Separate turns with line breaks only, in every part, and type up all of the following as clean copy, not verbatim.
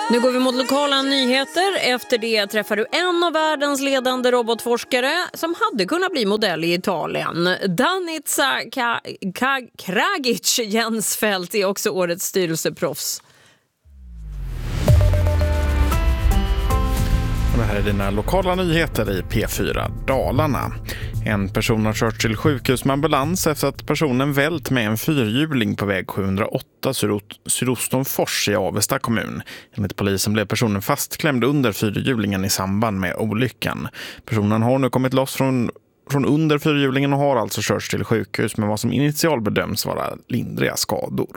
Nu går vi mot lokala nyheter. Efter det träffar du en av världens ledande robotforskare som hade kunnat bli modell i Italien. Danica Kragic Jensfeldt är också årets styrelseproffs.
Det här är dina lokala nyheter i P4 Dalarna. En person har kört till sjukhus med ambulans efter att personen vält med en fyrhjuling på väg 708 sydost om Fors i Avesta kommun. Enligt polisen blev personen fastklämd under fyrhjulingen i samband med olyckan. Personen har nu kommit loss från under fyrhjulingen och har alltså körts till sjukhus med vad som initialt bedöms vara lindriga skador.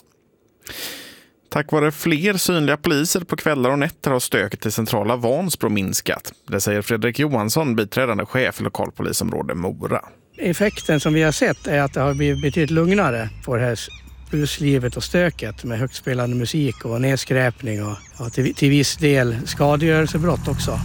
Tack vare fler synliga poliser på kvällar och nätter har stöket i centrala Vansbro minskat. Det säger Fredrik Johansson, biträdande chef för lokalpolisområde Mora.
Effekten som vi har sett är att det har blivit betydligt lugnare på det här buslivet och stöket med högt spelande musik och nedskräpning och till viss del skadegörelsebrott också.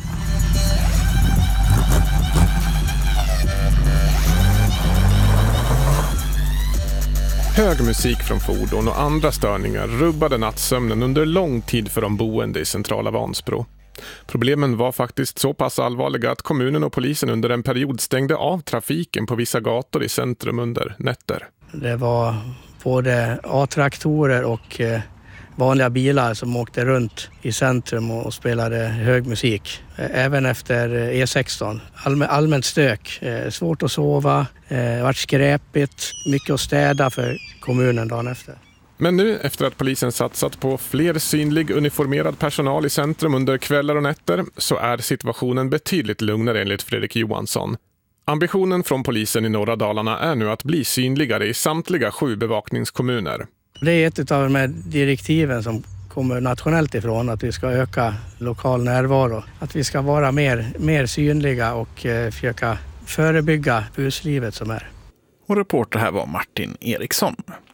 Hög musik från fordon och andra störningar rubbade nattsömnen under lång tid för de boende i centrala Vansbro. Problemen var faktiskt så pass allvarliga att kommunen och polisen under en period stängde av trafiken på vissa gator i centrum under nätter.
Det var både A-traktorer och vanliga bilar som åkte runt i centrum och spelade hög musik. Även efter E16. Allmänt stök. Svårt att sova, vart skräpigt, mycket att städa för kommunen dagen efter.
Men nu, efter att polisen satsat på fler synlig uniformerad personal i centrum under kvällar och nätter, så är situationen betydligt lugnare enligt Fredrik Johansson. Ambitionen från polisen i norra Dalarna är nu att bli synligare i samtliga 7 bevakningskommuner.
Det är ett av de här direktiven som kommer nationellt ifrån, att vi ska öka lokal närvaro. Att vi ska vara mer synliga och försöka förebygga buslivet som är.
Och reporter här var Martin Eriksson.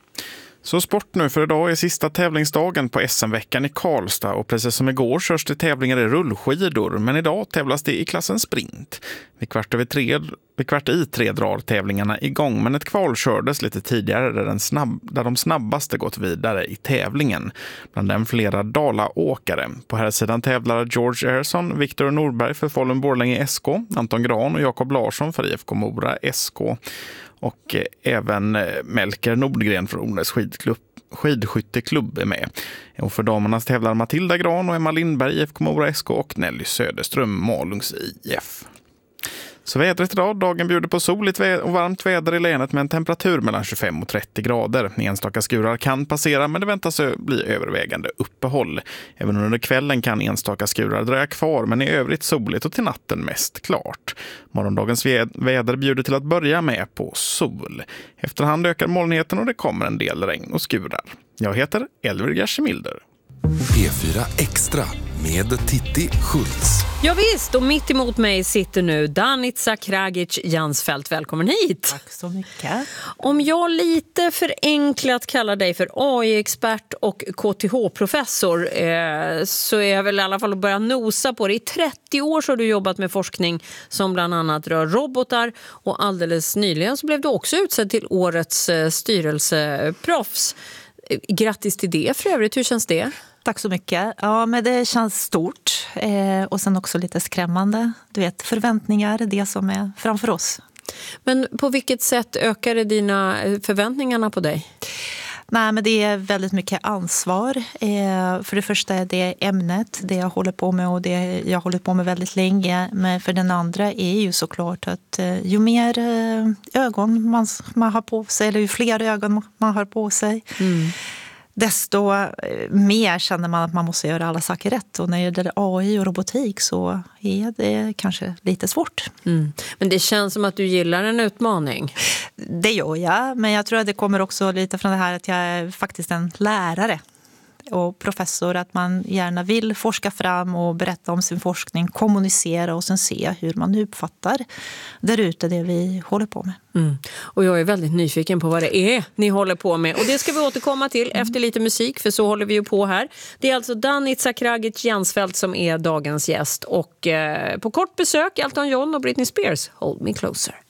Så sport nu, för idag är sista tävlingsdagen på SM-veckan i Karlstad och precis som igår körs det tävlingar i rullskidor, men idag tävlas det i klassen sprint. Vid kvart i 3 drar tävlingarna igång, men ett kval kördes lite tidigare där de snabbaste gått vidare i tävlingen. Bland dem flera Dala-åkare. På här sidan tävlar George Ersson, Viktor Norberg för Falun Borlänge SK, Anton Gran och Jakob Larsson för IFK Mora SK. Och även Melker Nordgren från Ornäs skidskytteklubb är med. Och för damernas tävlar Matilda Gran och Emma Lindberg IFK Mora SK och Nelly Söderström Malungs IF. Så vädret idag, dagen bjuder på soligt och varmt väder i länet med en temperatur mellan 25 och 30 grader. Enstaka skurar kan passera, men det väntas bli övervägande uppehåll. Även under kvällen kan enstaka skurar dröja kvar, men i övrigt soligt och till natten mest klart. Morgondagens väder bjuder till att börja med på sol. Efterhand ökar molnigheten och det kommer en del regn och skurar. Jag heter Elvir Gershemilder.
P4 Extra med Titti Schultz.
Ja visst, och mitt emot mig sitter nu Danica Kragic Jensfeldt. Välkommen hit.
Tack så mycket.
Om jag lite förenklat kallar dig för AI-expert och KTH-professor så är jag väl i alla fall att börja nosa på det. I 30 år så har du jobbat med forskning som bland annat rör robotar och alldeles nyligen så blev du också utsedd till årets styrelseproffs. Grattis till det för övrigt, hur känns det?
Tack så mycket. Ja, men det känns stort och sen också lite skrämmande. Du vet, förväntningar, det som är framför oss.
Men på vilket sätt ökar det dina förväntningarna på dig?
Nej, men det är väldigt mycket ansvar. För det första är det ämnet, det jag håller på med och det jag håller på med väldigt länge. Men för den andra är ju såklart att ju mer ögon man har på sig, eller ju fler ögon man har på sig, desto mer känner man att man måste göra alla saker rätt. Och när det gäller AI och robotik så är det kanske lite svårt.
Men det känns som att du gillar en utmaning.
Det gör jag, men jag tror att det kommer också lite från det här att jag är faktiskt en lärare och professor, att man gärna vill forska fram och berätta om sin forskning, kommunicera och sen se hur man uppfattar där ute det vi håller på med.
Och jag är väldigt nyfiken på vad det är ni håller på med. Och det ska vi återkomma till efter lite musik, för så håller vi ju på här. Det är alltså Danica Kragic Jensfeldt som är dagens gäst. Och på kort besök Elton John och Britney Spears, Hold Me Closer.